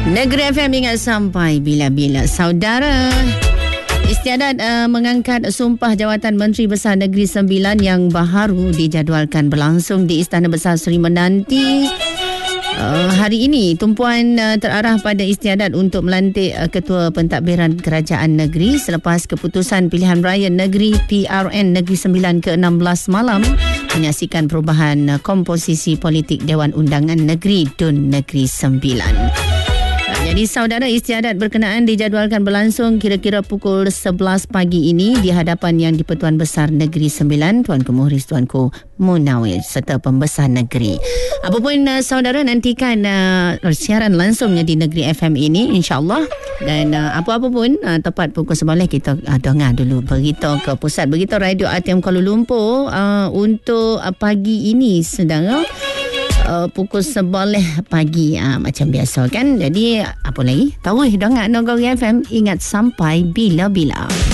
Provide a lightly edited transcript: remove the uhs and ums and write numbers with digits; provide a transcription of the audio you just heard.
Negeri FM ingat sampai bila-bila. Saudara, istiadat mengangkat sumpah jawatan Menteri Besar Negeri Sembilan yang baru dijadualkan berlangsung di Istana Besar Seri Menanti. Hari ini tumpuan terarah pada istiadat untuk melantik Ketua Pentadbiran Kerajaan Negeri selepas keputusan pilihan raya negeri PRN Negeri Sembilan ke-16 malam menyaksikan perubahan komposisi politik Dewan Undangan Negeri DUN Negeri Sembilan. Jadi saudara, istiadat berkenaan dijadualkan berlangsung kira-kira pukul 11 pagi ini di hadapan Yang di-Pertuan Besar Negeri Sembilan, Tuanku Muhriz Tuanku Munawir serta pembesar negeri. Apapun saudara, nantikan siaran langsungnya di Negeri FM ini insya-Allah. Dan apa-apa pun tepat pukul 11 kita dengar dulu berita ke pusat berita Radio ATM Kuala Lumpur untuk pagi ini sedang pukul 11 pagi macam biasa kan. Jadi apa lagi? Tahu dengar Negeri FM ingat sampai bila-bila.